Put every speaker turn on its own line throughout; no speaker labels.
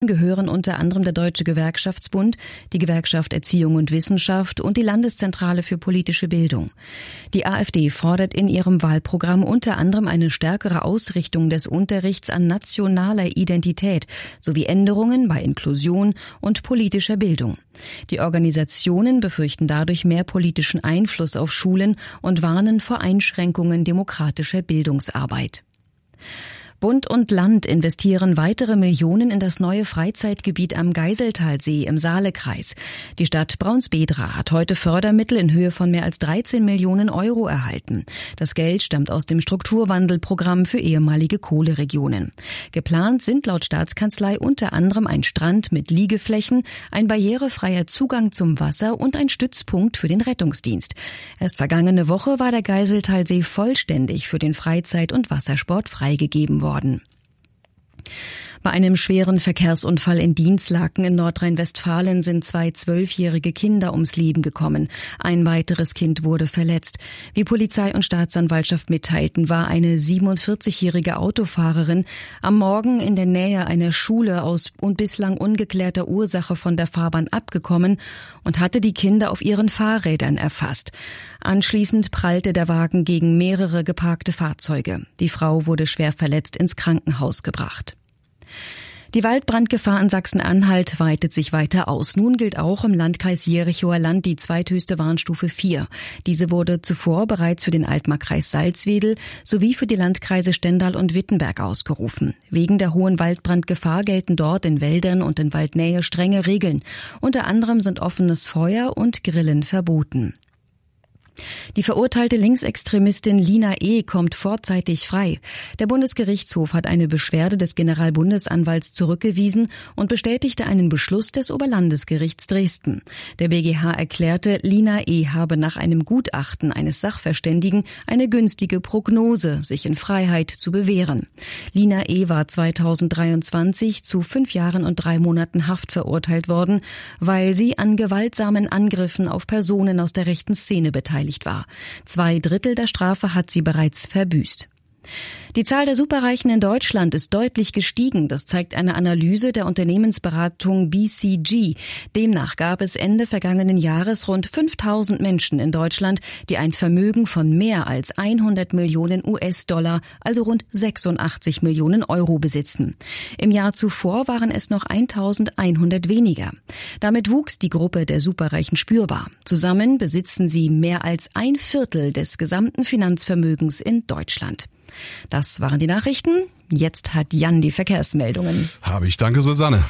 gehören unter anderem der Deutsche Gewerkschaftsbund, die Gewerkschaft Erziehung und Wissenschaft und die Landeszentrale für politische Bildung. Die AfD fordert in ihrem Wahlprogramm unter anderem eine stärkere Ausrichtung des Unterrichts an nationaler Identität sowie Änderungen bei Inklusion und politischer Bildung. Die Organisationen befürchten dadurch mehr politischen Einfluss auf Schulen und warnen vor Einschränkungen demokratischer Bildungsarbeit. Bund und Land investieren weitere Millionen in das neue Freizeitgebiet am Geiseltalsee im Saalekreis. Die Stadt Braunsbedra hat heute Fördermittel in Höhe von mehr als 13 Millionen Euro erhalten. Das Geld stammt aus dem Strukturwandelprogramm für ehemalige Kohleregionen. Geplant sind laut Staatskanzlei unter anderem ein Strand mit Liegeflächen, ein barrierefreier Zugang zum Wasser und ein Stützpunkt für den Rettungsdienst. Erst vergangene Woche war der Geiseltalsee vollständig für den Freizeit- und Wassersport freigegeben worden. Bei einem schweren Verkehrsunfall in Dinslaken in Nordrhein-Westfalen sind 2 12-jährige Kinder ums Leben gekommen. Ein weiteres Kind wurde verletzt. Wie Polizei und Staatsanwaltschaft mitteilten, war eine 47-jährige Autofahrerin am Morgen in der Nähe einer Schule aus bislang ungeklärter Ursache von der Fahrbahn abgekommen und hatte die Kinder auf ihren Fahrrädern erfasst. Anschließend prallte der Wagen gegen mehrere geparkte Fahrzeuge. Die Frau wurde schwer verletzt ins Krankenhaus gebracht. Die Waldbrandgefahr in Sachsen-Anhalt weitet sich weiter aus. Nun gilt auch im Landkreis Jerichower Land die zweithöchste Warnstufe 4. Diese wurde zuvor bereits für den Altmarkkreis Salzwedel sowie für die Landkreise Stendal und Wittenberg ausgerufen. Wegen der hohen Waldbrandgefahr gelten dort in Wäldern und in Waldnähe strenge Regeln. Unter anderem sind offenes Feuer und Grillen verboten. Die verurteilte Linksextremistin Lina E. kommt vorzeitig frei. Der Bundesgerichtshof hat eine Beschwerde des Generalbundesanwalts zurückgewiesen und bestätigte einen Beschluss des Oberlandesgerichts Dresden. Der BGH erklärte, Lina E. habe nach einem Gutachten eines Sachverständigen eine günstige Prognose, sich in Freiheit zu bewähren. Lina E. war 2023 zu 5 Jahren und 3 Monaten Haft verurteilt worden, weil sie an gewaltsamen Angriffen auf Personen aus der rechten Szene beteiligt war. 2/3 der Strafe hat sie bereits verbüßt. Die Zahl der Superreichen in Deutschland ist deutlich gestiegen. Das zeigt eine Analyse der Unternehmensberatung BCG. Demnach gab es Ende vergangenen Jahres rund 5.000 Menschen in Deutschland, die ein Vermögen von mehr als 100 Millionen US-Dollar, also rund 86 Millionen Euro besitzen. Im Jahr zuvor waren es noch 1.100 weniger. Damit wuchs die Gruppe der Superreichen spürbar. Zusammen besitzen sie mehr als 1/4 des gesamten Finanzvermögens in Deutschland. Das waren die Nachrichten. Jetzt hat Jan die Verkehrsmeldungen.
Habe ich. Danke, Susanne.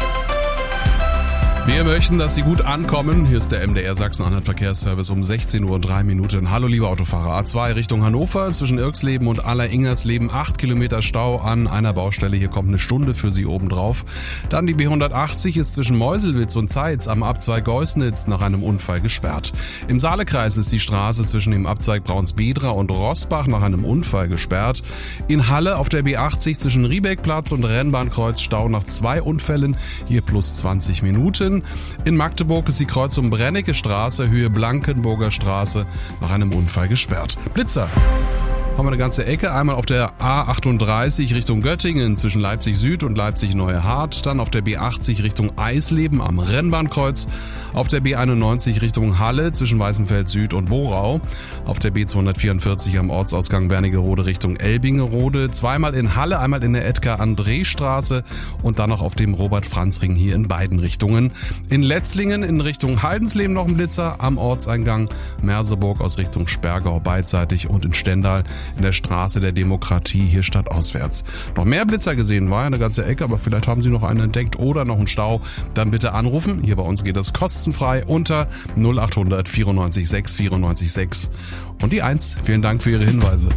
Wir möchten, dass Sie gut ankommen. Hier ist der MDR Sachsen-Anhalt Verkehrsservice um 16:03 Uhr. Hallo liebe Autofahrer. A2 Richtung Hannover zwischen Irksleben und Aller-Ingersleben 8 Kilometer Stau an einer Baustelle. Hier kommt eine Stunde für Sie obendrauf. Dann die B180 ist zwischen Meuselwitz und Zeitz am Abzweig Geusnitz nach einem Unfall gesperrt. Im Saalekreis ist die Straße zwischen dem Abzweig Braunsbedra und Rossbach nach einem Unfall gesperrt. In Halle auf der B80 zwischen Riebeckplatz und Rennbahnkreuz Stau nach 2 Unfällen. Hier plus 20 Minuten. In Magdeburg ist die Kreuzung Brennecke Straße, Höhe Blankenburger Straße, nach einem Unfall gesperrt. Blitzer. Haben wir eine ganze Ecke. Einmal auf der A38 Richtung Göttingen zwischen Leipzig Süd und Leipzig Neue Hart. Dann auf der B80 Richtung Eisleben am Rennbahnkreuz. Auf der B91 Richtung Halle zwischen Weißenfeld Süd und Borau. Auf der B244 am Ortsausgang Wernigerode Richtung Elbingerode. Zweimal in Halle, einmal in der Edgar-André-Straße und dann noch auf dem Robert-Franz-Ring hier in beiden Richtungen. In Letzlingen in Richtung Heidensleben noch ein Blitzer am Ortseingang. Merseburg aus Richtung Spergau beidseitig und in Stendal in der Straße der Demokratie hier stadtauswärts. Noch mehr Blitzer gesehen, war ja eine ganze Ecke, aber vielleicht haben Sie noch einen entdeckt oder noch einen Stau. Dann bitte anrufen. Hier bei uns geht das kostenfrei unter 0800 94 6 94 6. Und die 1. Vielen Dank für Ihre Hinweise.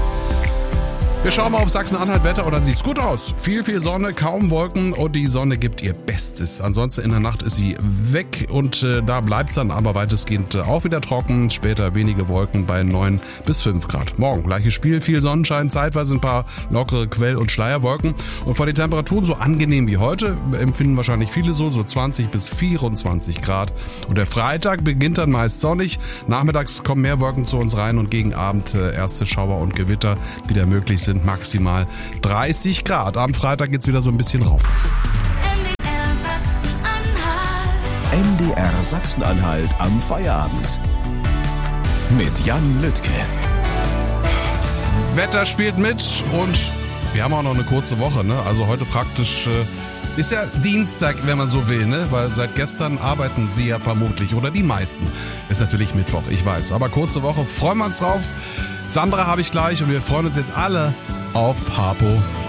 Wir schauen mal auf Sachsen-Anhalt Wetter, oder sieht's gut aus? Viel Sonne, kaum Wolken und die Sonne gibt ihr Bestes. Ansonsten in der Nacht ist sie weg und da bleibt's dann aber weitestgehend auch wieder trocken. Später wenige Wolken bei 9 bis 5 Grad. Morgen gleiches Spiel, viel Sonnenschein, zeitweise ein paar lockere Quell- und Schleierwolken. Und von den Temperaturen so angenehm wie heute empfinden wahrscheinlich viele so 20 bis 24 Grad. Und der Freitag beginnt dann meist sonnig. Nachmittags kommen mehr Wolken zu uns rein und gegen Abend erste Schauer und Gewitter wieder möglich sind. Maximal 30 Grad. Am Freitag geht's wieder so ein bisschen rauf.
MDR Sachsen-Anhalt am Feierabend. Mit Jan Lüttke.
Das Wetter spielt mit und wir haben auch noch eine kurze Woche, ne? Also heute praktisch ist ja Dienstag, wenn man so will, ne? Weil seit gestern arbeiten Sie ja vermutlich oder die meisten. Ist natürlich Mittwoch, ich weiß. Aber kurze Woche, freuen wir uns drauf. Sandra habe ich gleich und wir freuen uns jetzt alle auf Harpo.